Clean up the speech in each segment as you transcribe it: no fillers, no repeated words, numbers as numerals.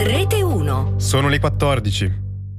Rete 1. Sono le 14.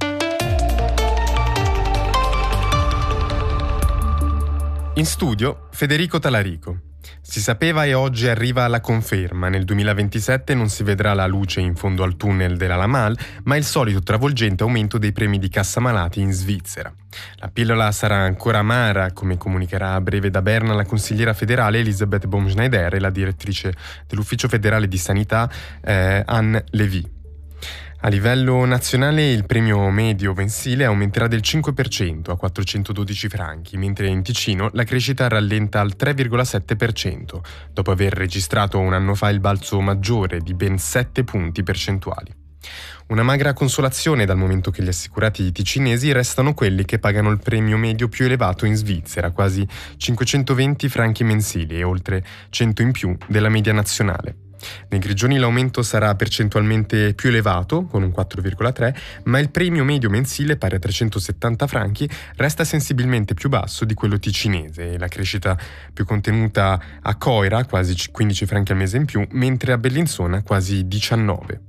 In studio Federico Talarico. Si sapeva e oggi arriva la conferma. Nel 2027 non si vedrà la luce in fondo al tunnel della Lamal, ma il solito travolgente aumento dei premi di cassa malati in Svizzera. La pillola sarà ancora amara, come comunicherà a breve da Berna la consigliera federale Elisabeth Baumschneider e la direttrice dell'Ufficio federale di sanità Anne Levy. A livello nazionale il premio medio mensile aumenterà del 5% a 412 franchi, mentre in Ticino la crescita rallenta al 3,7%, dopo aver registrato un anno fa il balzo maggiore di ben 7 punti percentuali. Una magra consolazione dal momento che gli assicurati ticinesi restano quelli che pagano il premio medio più elevato in Svizzera, quasi 520 franchi mensili e oltre 100 in più della media nazionale. Nei Grigioni l'aumento sarà percentualmente più elevato, con un 4,3, ma il premio medio mensile, pari a 370 franchi, resta sensibilmente più basso di quello ticinese e la crescita più contenuta a Coira, quasi 15 franchi al mese in più, mentre a Bellinzona quasi 19.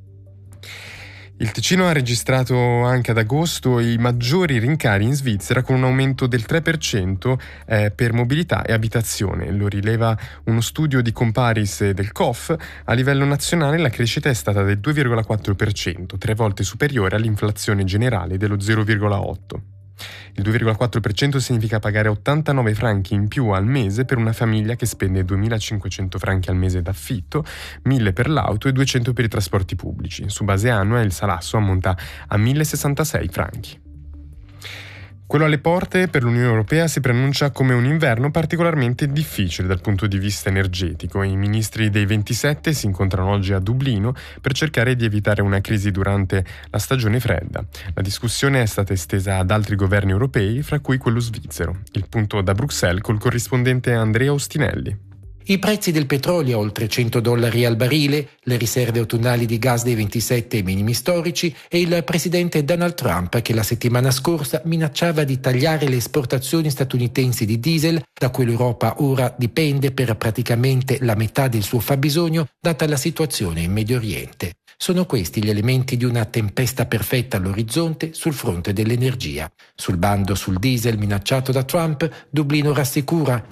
Il Ticino ha registrato anche ad agosto i maggiori rincari in Svizzera con un aumento del 3% per mobilità e abitazione. Lo rileva uno studio di Comparis del COF. A livello nazionale la crescita è stata del 2,4%, 3 volte superiore all'inflazione generale dello 0,8%. Il 2,4% significa pagare 89 franchi in più al mese per una famiglia che spende 2.500 franchi al mese d'affitto, 1.000 per l'auto e 200 per i trasporti pubblici. Su base annua il salasso ammonta a 1.066 franchi. Quello alle porte per l'Unione Europea si preannuncia come un inverno particolarmente difficile dal punto di vista energetico. I ministri dei 27 si incontrano oggi a Dublino per cercare di evitare una crisi durante la stagione fredda. La discussione è stata estesa ad altri governi europei, fra cui quello svizzero. Il punto da Bruxelles col corrispondente Andrea Ostinelli. I prezzi del petrolio a oltre $100 al barile, le riserve autunnali di gas dei 27 ai minimi storici e il presidente Donald Trump che la settimana scorsa minacciava di tagliare le esportazioni statunitensi di diesel, da cui l'Europa ora dipende per praticamente la metà del suo fabbisogno data la situazione in Medio Oriente. Sono questi gli elementi di una tempesta perfetta all'orizzonte sul fronte dell'energia. Sul bando sul diesel minacciato da Trump, Dublino rassicura: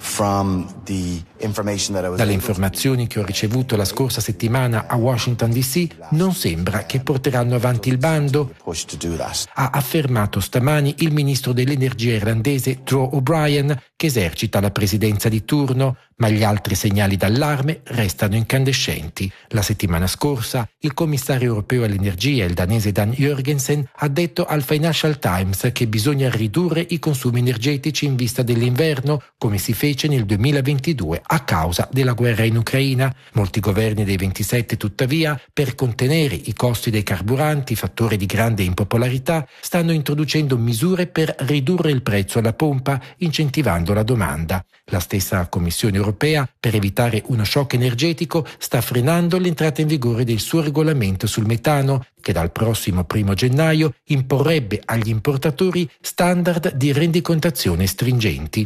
dalle informazioni che ho ricevuto la scorsa settimana a Washington DC, non sembra che porteranno avanti il bando, ha affermato stamani il ministro dell'energia irlandese Joe O'Brien, che esercita la presidenza di turno, ma gli altri segnali d'allarme restano incandescenti. La settimana scorsa il commissario europeo all'energia, il danese Dan Jørgensen, ha detto al Financial Times che bisogna ridurre i consumi energetici in vista dell'inverno, come si fece nel 2022 a causa della guerra in Ucraina. Molti governi dei 27, tuttavia, per contenere i costi dei carburanti, fattore di grande impopolarità, stanno introducendo misure per ridurre il prezzo alla pompa, incentivando la domanda. La stessa Commissione europea, per evitare uno shock energetico, sta frenando l'entrata in vigore del suo regolamento sul metano, che dal prossimo 1 gennaio imporrebbe agli importatori standard di rendicontazione stringenti.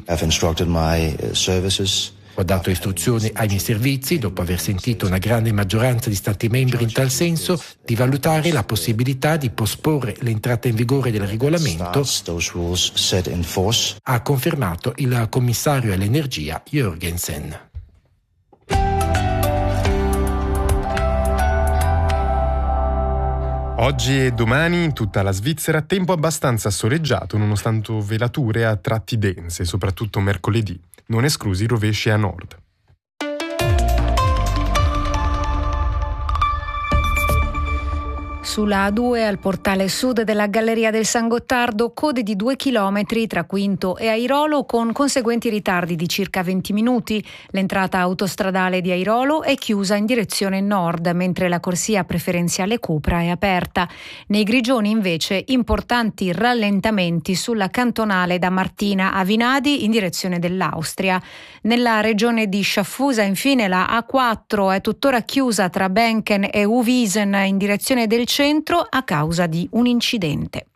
Ho dato istruzione ai miei servizi, dopo aver sentito una grande maggioranza di Stati membri in tal senso, di valutare la possibilità di posporre l'entrata in vigore del regolamento, ha confermato il commissario all'energia Jørgensen. Oggi e domani in tutta la Svizzera tempo abbastanza soleggiato nonostante velature a tratti dense, soprattutto mercoledì, non esclusi rovesci a nord. Sulla A2 al portale sud della Galleria del San Gottardo code di 2 chilometri tra Quinto e Airolo con conseguenti ritardi di circa 20 minuti. L'entrata autostradale di Airolo è chiusa in direzione nord, mentre la corsia preferenziale Cupra è aperta. Nei Grigioni invece importanti rallentamenti sulla cantonale da Martina a Vinadi in direzione dell'Austria. Nella regione di Schaffhausen infine la A4 è tuttora chiusa tra Benken e Uvisen in direzione del centro a causa di un incidente.